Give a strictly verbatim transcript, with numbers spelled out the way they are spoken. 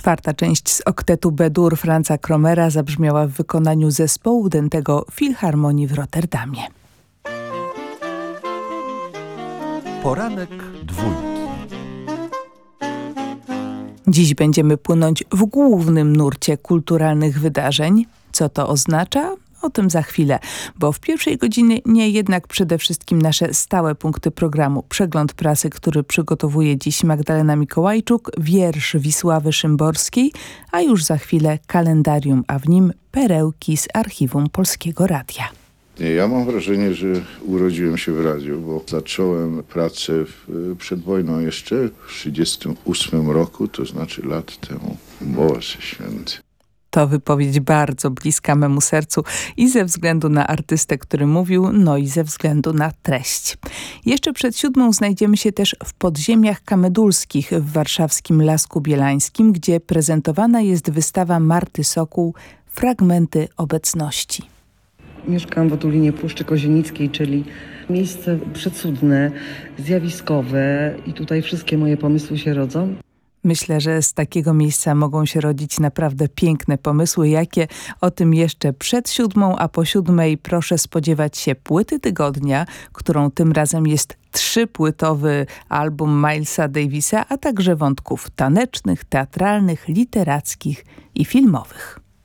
Czwarta część z oktetu B-dur Franza Kromera zabrzmiała w wykonaniu zespołu dętego Filharmonii w Rotterdamie. Poranek dwójki. Dziś będziemy płynąć w głównym nurcie kulturalnych wydarzeń. Co to oznacza? O tym za chwilę, bo w pierwszej godzinie nie jednak przede wszystkim nasze stałe punkty programu. Przegląd prasy, który przygotowuje dziś Magdalena Mikołajczuk, wiersz Wisławy Szymborskiej, a już za chwilę kalendarium, a w nim perełki z archiwum Polskiego Radia. Ja mam wrażenie, że urodziłem się w radiu, bo zacząłem pracę w, przed wojną jeszcze w trzydziestym ósmym roku, to znaczy lat temu. Boże święty. To wypowiedź bardzo bliska memu sercu i ze względu na artystę, który mówił, no i ze względu na treść. Jeszcze przed siódmą znajdziemy się też w podziemiach kamedulskich w warszawskim Lasku Bielańskim, gdzie prezentowana jest wystawa Marty Sokół Fragmenty obecności. Mieszkam w otulinie Puszczy Kozienickiej, czyli miejsce przecudne, zjawiskowe i tutaj wszystkie moje pomysły się rodzą. Myślę, że z takiego miejsca mogą się rodzić naprawdę piękne pomysły. Jakie? O tym jeszcze przed siódmą, a po siódmej proszę spodziewać się płyty tygodnia, którą tym razem jest trzypłytowy album Milesa Davisa, a także wątków tanecznych, teatralnych, literackich i filmowych.